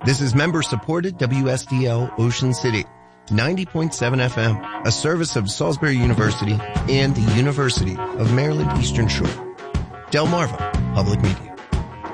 This is member-supported WSDL Ocean City, 90.7 FM, a service of Salisbury University and the University of Maryland Eastern Shore. Delmarva Public Media.